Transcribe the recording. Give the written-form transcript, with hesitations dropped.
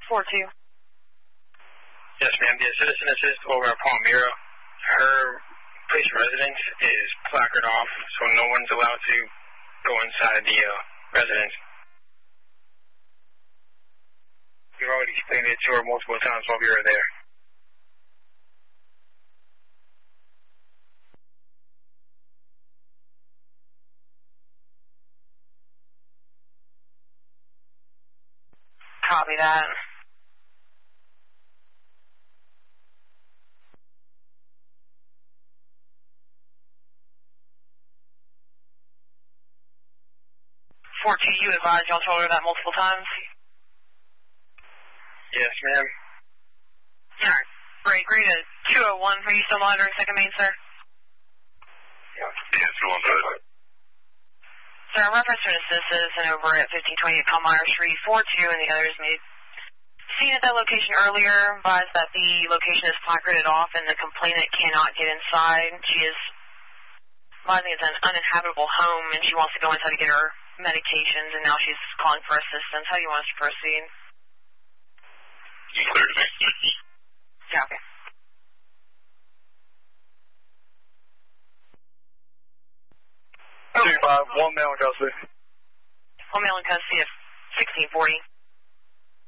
4-2. Yes, ma'am. The citizen assist over at Palmyra. Her place of residence is placarded off, so no one's allowed to go inside the residence. We've already explained it to her multiple times while we were there. Copy that. You advised y'all told her that multiple times? Yes, ma'am. Alright. Great. Agree to 201. Are you still monitoring second main, sir? Yeah, 201. Sir, in reference to an assistant over at 1528 Palmyra Street, 4-2 and the others made seen at that location earlier, advised that the location is placarded off and the complainant cannot get inside. She is advising it's an uninhabitable home and she wants to go inside to get her medications, and now she's calling for assistance. How do you want us to proceed? You clear to me. Yeah, okay. Oh. 1 male in custody. 1 male in custody of 1640.